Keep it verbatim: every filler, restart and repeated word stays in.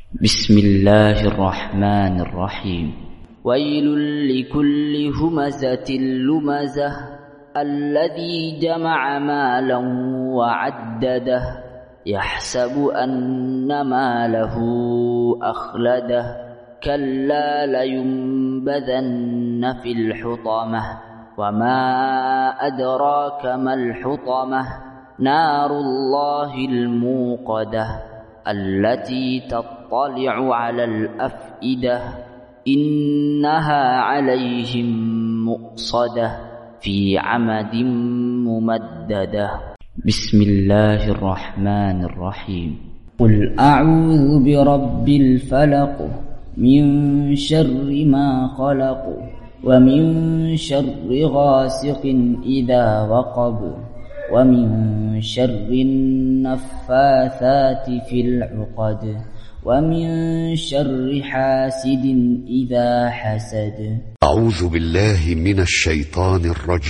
بسم الله الرحمن الرحيم. ويل لكل همزة لمزة الذي جمع مالا وعدده يحسب أن ماله أخلده كلا لينبذن في الحطمة وما أدراك ما الحطمة نار الله الموقدة التي تطلع على الأفئدة إنها عليهم مؤصدة في عمد ممددة. بسم الله الرحمن الرحيم. قل أعوذ برب الفلق من شر ما خلق ومن شر غاسق إذا وقب ومن شر النفاثات في العقد ومن شر حاسد إذا حسد. أعوذ بالله من الشيطان الرجيم.